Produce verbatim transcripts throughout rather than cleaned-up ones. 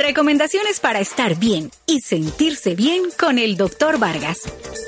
Recomendaciones para estar bien y sentirse bien con el doctor Vargas.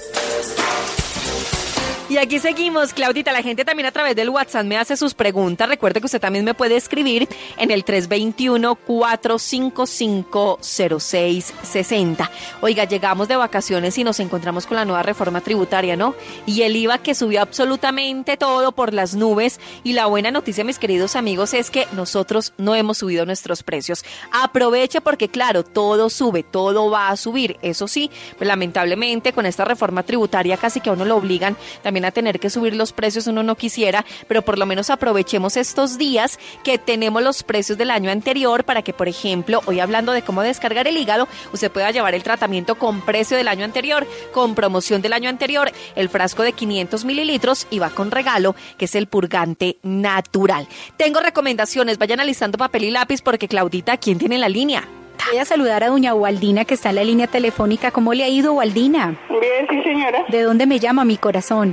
Y aquí seguimos, Claudita, la gente también a través del WhatsApp me hace sus preguntas. Recuerde que usted también me puede escribir en el tres dos uno, cuatro cinco cinco, cero seis seis cero. Oiga, llegamos de vacaciones y nos encontramos con la nueva reforma tributaria, ¿no? Y el I V A que subió absolutamente todo por las nubes. Y la buena noticia, mis queridos amigos, es que nosotros no hemos subido nuestros precios. Aproveche porque, claro, todo sube, todo va a subir. Eso sí, pues lamentablemente con esta reforma tributaria casi que a uno lo obligan también a tener que subir los precios, uno no quisiera, pero por lo menos aprovechemos estos días que tenemos los precios del año anterior para que, por ejemplo, hoy hablando de cómo descargar el hígado, usted pueda llevar el tratamiento con precio del año anterior, con promoción del año anterior, el frasco de quinientos mililitros y va con regalo, que es el purgante natural. Tengo recomendaciones, vayan alistando papel y lápiz porque, Claudita, ¿quién tiene la línea? Voy a saludar a doña Waldina, que está en la línea telefónica. ¿Cómo le ha ido, Waldina? Bien, sí, señora. ¿De dónde me llama, mi corazón?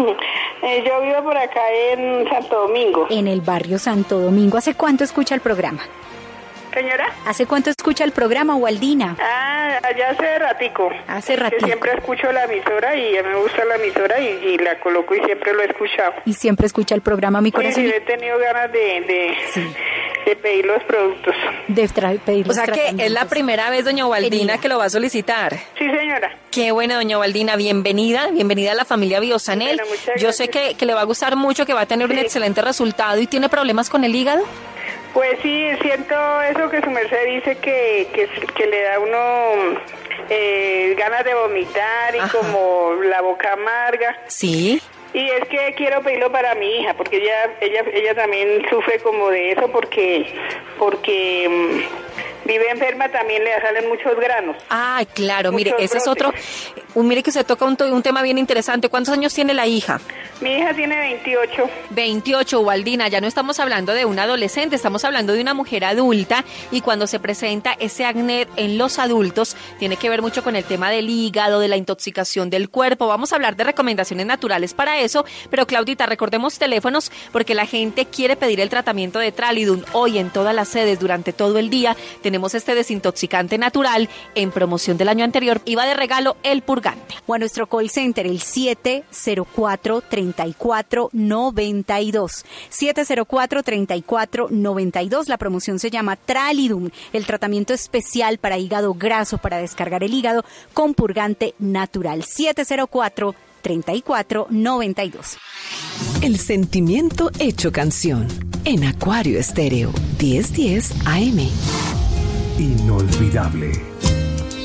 eh, yo vivo por acá en Santo Domingo. En el barrio Santo Domingo. ¿Hace cuánto escucha el programa? Señora. ¿Hace cuánto escucha el programa, Waldina? Ah, allá hace ratico. Hace ratico. Que siempre escucho la emisora y me gusta la emisora y, y la coloco y siempre lo he escuchado. Y siempre escucha el programa, mi corazón. Sí, sí, he tenido ganas de... de... Sí. de pedir los productos. De tra- pedir los O sea que es la primera vez, doña Waldina, que lo va a solicitar. Sí, señora. Qué bueno, doña Waldina, bienvenida, bienvenida a la familia Biosanel. Bueno, Yo sé que, que le va a gustar mucho, que va a tener sí. un excelente resultado. ¿Y tiene problemas con el hígado? Pues sí, siento eso que su merced dice que, que, que le da uno eh, ganas de vomitar y Ajá. como la boca amarga. Sí. Y es que quiero pedirlo para mi hija, porque ella ella ella también sufre como de eso, porque porque um, vive enferma, también le salen muchos granos. Ah, claro, mire, ese brotes. es otro, un, mire que se toca un, un tema bien interesante. ¿Cuántos años tiene la hija? Mi hija tiene veintiocho. veintiocho, Waldina, ya no estamos hablando de una adolescente, estamos hablando de una mujer adulta, y cuando se presenta ese acné en los adultos, tiene que ver mucho con el tema del hígado, de la intoxicación del cuerpo. Vamos a hablar de recomendaciones naturales para eso, pero Claudita, recordemos teléfonos porque la gente quiere pedir el tratamiento de Tralidum. Hoy en todas las sedes, durante todo el día, tenemos este desintoxicante natural en promoción del año anterior y va de regalo el purgante. O a nuestro call center, el siete cero cuatro, tres cuatro nueve dos. siete cero cuatro, tres cuatro nueve dos. La promoción se llama Tralidum, el tratamiento especial para hígado graso, para descargar el hígado con purgante natural. siete cero cuatro, tres cuatro nueve dos. El sentimiento hecho canción en Acuario Estéreo diez diez A M. Inolvidable.